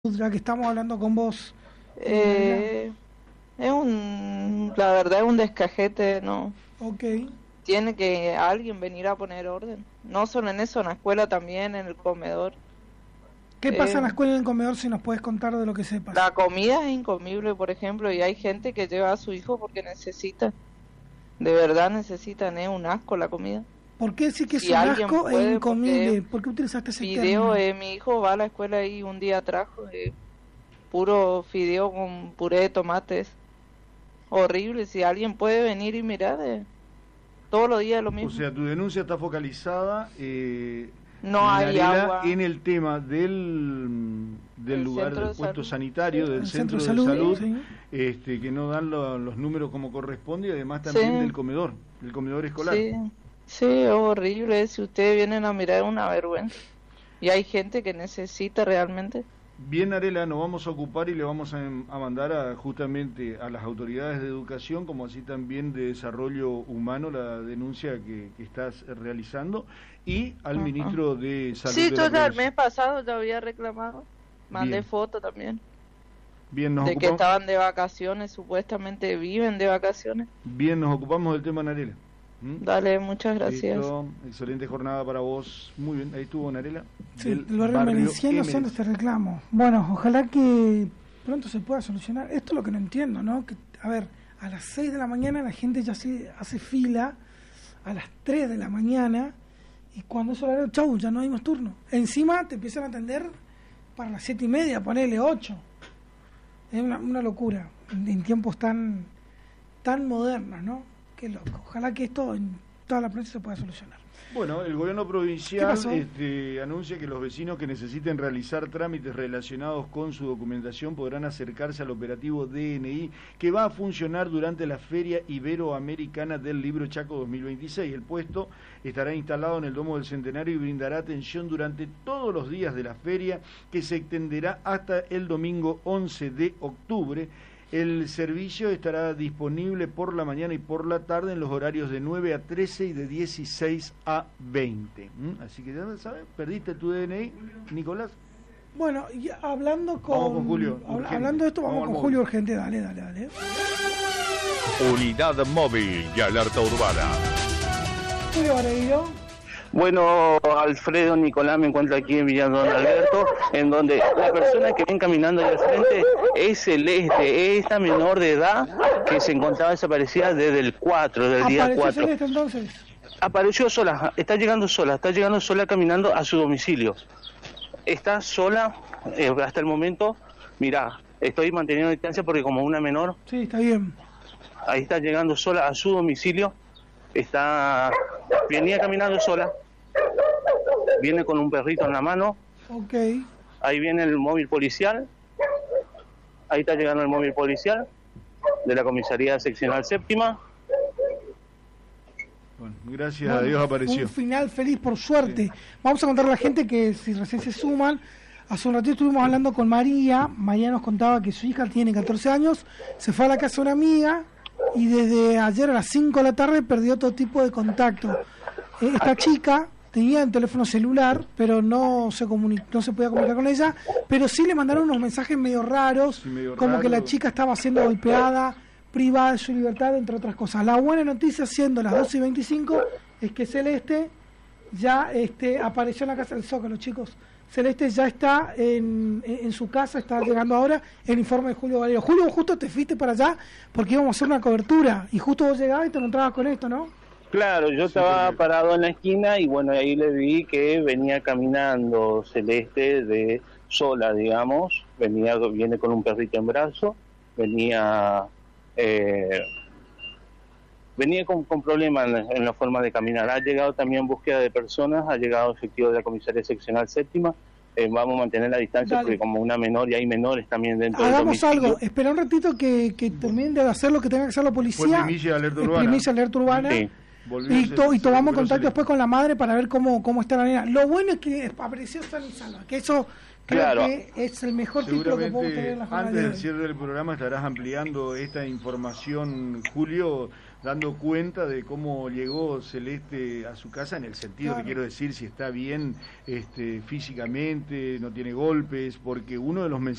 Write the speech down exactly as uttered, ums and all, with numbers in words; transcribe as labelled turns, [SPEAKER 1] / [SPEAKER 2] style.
[SPEAKER 1] ya que estamos hablando con vos.
[SPEAKER 2] Eh, es un, la verdad es un descajete, ¿no?
[SPEAKER 1] Ok.
[SPEAKER 2] Tiene que alguien venir a poner orden. No solo en eso, en la escuela también, en el comedor.
[SPEAKER 1] ¿Qué pasa en la
[SPEAKER 2] Eh,
[SPEAKER 1] escuela y en el comedor si nos puedes contar de lo que sepas?
[SPEAKER 2] la comida es incomible, por ejemplo, y hay gente que lleva a su hijo porque necesita. De verdad necesitan, es un asco la comida.
[SPEAKER 1] ¿Por qué decir que es
[SPEAKER 2] Si
[SPEAKER 1] un
[SPEAKER 2] alguien
[SPEAKER 1] asco e
[SPEAKER 2] puede,
[SPEAKER 1] incomible?
[SPEAKER 2] porque
[SPEAKER 1] ¿Por qué utilizaste ese
[SPEAKER 2] fideo,
[SPEAKER 1] término?
[SPEAKER 2] eh, mi hijo va a la escuela y un día trajo eh, puro fideo con puré de tomates. Horrible, si alguien puede venir y mirar, eh, todos los días lo mismo.
[SPEAKER 3] O sea, tu denuncia está focalizada, eh,
[SPEAKER 2] no hay
[SPEAKER 3] Mariela,
[SPEAKER 2] agua.
[SPEAKER 3] en el tema del, del
[SPEAKER 2] El
[SPEAKER 3] lugar
[SPEAKER 2] centro
[SPEAKER 3] del
[SPEAKER 2] de
[SPEAKER 3] puesto
[SPEAKER 2] salud.
[SPEAKER 3] sanitario, del
[SPEAKER 1] El
[SPEAKER 3] centro,
[SPEAKER 1] centro
[SPEAKER 3] de
[SPEAKER 1] de salud,
[SPEAKER 3] salud,
[SPEAKER 1] sí.
[SPEAKER 3] este, que no dan lo- los números como corresponde, y además también
[SPEAKER 2] Sí.
[SPEAKER 3] del comedor, del comedor escolar.
[SPEAKER 2] Sí, sí, es horrible. Si ustedes vienen a mirar, es una vergüenza. Y hay gente que necesita realmente.
[SPEAKER 3] Bien, Arela, nos vamos a ocupar y le vamos a, a mandar a, justamente a las autoridades de educación, como así también de desarrollo humano, la denuncia que, que estás realizando, y al
[SPEAKER 2] Ajá.
[SPEAKER 3] ministro de Salud.
[SPEAKER 2] Sí,
[SPEAKER 3] de la
[SPEAKER 2] yo ya el
[SPEAKER 3] provincia.
[SPEAKER 2] mes pasado ya había reclamado. Mandé
[SPEAKER 3] Bien.
[SPEAKER 2] foto también.
[SPEAKER 3] Bien, nos
[SPEAKER 2] De que
[SPEAKER 3] ocupamos,
[SPEAKER 2] estaban de vacaciones, supuestamente viven de vacaciones.
[SPEAKER 3] bien, nos ocupamos del tema, Narela. ¿Mm?
[SPEAKER 2] Dale, muchas gracias.
[SPEAKER 3] Listo, excelente jornada para vos. Muy bien, ahí estuvo Narela.
[SPEAKER 1] Sí,
[SPEAKER 3] del
[SPEAKER 1] el barrio Merenciano haciendo este reclamo. Bueno, ojalá que pronto se pueda solucionar. Esto es lo que no entiendo, ¿no? Que, a ver, a las seis de la mañana la gente ya se hace fila, a las tres de la mañana, y cuando es horario, chau, ya no hay más turno. Encima te empiezan a atender para las siete y media, ponele ocho. Es una, una locura, en, en tiempos tan, tan modernos, ¿no? Qué loco. Ojalá que esto en toda la provincia se pueda solucionar.
[SPEAKER 3] Bueno, el gobierno
[SPEAKER 1] ¿Qué
[SPEAKER 3] provincial
[SPEAKER 1] pasó?
[SPEAKER 3] este, anuncia que los vecinos que necesiten realizar trámites relacionados con su documentación podrán acercarse al operativo D N I que va a funcionar durante la Feria Iberoamericana del Libro Chaco dos mil veintiséis. El puesto estará instalado en el Domo del Centenario y brindará atención durante todos los días de la feria, que se extenderá hasta el domingo once de octubre. El servicio estará disponible por la mañana y por la tarde en los horarios de nueve a trece y de dieciséis a veinte. ¿Mm? Así que ya sabes, perdiste tu D N I, Nicolás.
[SPEAKER 1] Bueno, y hablando con,
[SPEAKER 3] Vamos con Julio,
[SPEAKER 1] habla-
[SPEAKER 3] urgente.
[SPEAKER 1] hablando de esto, vamos,
[SPEAKER 3] Vamos al
[SPEAKER 1] con
[SPEAKER 3] móvil.
[SPEAKER 1] Julio Urgente, dale, dale, dale.
[SPEAKER 4] Unidad móvil y alerta urbana.
[SPEAKER 1] Julio Vareiro,
[SPEAKER 5] Bueno, Alfredo Nicolás, me encuentro aquí en Villa Don Alberto, en donde la persona que viene caminando al frente es Celeste, es esta menor de edad que se encontraba desaparecida desde el cuatro, del día
[SPEAKER 1] apareció
[SPEAKER 5] cuatro.
[SPEAKER 1] Celeste entonces.
[SPEAKER 5] Apareció sola, está llegando sola, está llegando sola caminando a su domicilio. Está sola eh, hasta el momento, mirá, estoy manteniendo distancia porque como una menor,
[SPEAKER 1] Sí, está bien.
[SPEAKER 5] ahí está llegando sola a su domicilio, está, venía caminando sola, viene con un perrito en la mano,
[SPEAKER 1] Ok.
[SPEAKER 5] ahí viene el móvil policial, ahí está llegando el móvil policial de la comisaría seccional séptima.
[SPEAKER 3] Bueno, gracias
[SPEAKER 1] Bueno,
[SPEAKER 3] a Dios apareció.
[SPEAKER 1] Un final feliz, por suerte.
[SPEAKER 3] Sí.
[SPEAKER 1] Vamos a contarle a la gente que si recién se suman, hace un ratito estuvimos hablando con María. María nos contaba que su hija tiene catorce años, se fue a la casa de una amiga y desde ayer a las cinco de la tarde perdió todo tipo de contacto. Eh, Esta chica tenía el teléfono celular, pero no se comuni- no se podía comunicar con ella, pero sí le mandaron unos mensajes medio raros,
[SPEAKER 3] Sí, medio
[SPEAKER 1] como
[SPEAKER 3] raro.
[SPEAKER 1] que la chica estaba siendo golpeada, privada de su libertad, entre otras cosas. La buena noticia, siendo las doce y veinticinco, es que Celeste ya este, apareció en la casa del Zócalo, chicos. Celeste ya está en, en, en su casa, está llegando ahora el informe de Julio Valero. Julio, vos justo te fuiste para allá porque íbamos a hacer una cobertura y justo vos llegabas y te encontrabas con esto, ¿no?
[SPEAKER 5] Claro, yo
[SPEAKER 3] Sí,
[SPEAKER 5] estaba
[SPEAKER 3] porque-
[SPEAKER 5] parado en la esquina y bueno, ahí le vi que venía caminando Celeste de sola, digamos, venía viene con un perrito en brazo, venía eh, venía con, con problemas en, la- en la forma de caminar. Ha llegado también búsqueda de personas, ha llegado efectivo de la comisaría seccional séptima. Eh, vamos a mantener la distancia
[SPEAKER 1] Dale.
[SPEAKER 5] porque como una menor y hay menores también dentro del
[SPEAKER 1] Hagamos
[SPEAKER 5] domicilio.
[SPEAKER 1] algo, espera un ratito que, que terminen de hacer lo que tenga que hacer la policía.
[SPEAKER 3] Fue primicia de alerta
[SPEAKER 1] Es
[SPEAKER 3] urbana.
[SPEAKER 1] primicia de alerta urbana.
[SPEAKER 5] Sí.
[SPEAKER 3] Volvió
[SPEAKER 1] Y,
[SPEAKER 3] a ser-
[SPEAKER 1] to- y
[SPEAKER 3] se
[SPEAKER 1] tomamos
[SPEAKER 3] recuperó
[SPEAKER 1] contacto
[SPEAKER 3] Celeste.
[SPEAKER 1] después con la madre para ver cómo, cómo está la nena. Lo bueno es que apareció sana y salva, que eso creo
[SPEAKER 5] Claro.
[SPEAKER 1] que es el mejor título que podemos tener en
[SPEAKER 3] Seguramente
[SPEAKER 1] la jornada
[SPEAKER 3] antes
[SPEAKER 1] de
[SPEAKER 3] del
[SPEAKER 1] hoy.
[SPEAKER 3] cierre del programa estarás ampliando esta información, Julio, dando cuenta de cómo llegó Celeste a su casa, en el sentido
[SPEAKER 1] Claro.
[SPEAKER 3] que quiero decir, si está bien este, físicamente, no tiene golpes, porque uno de los mensajes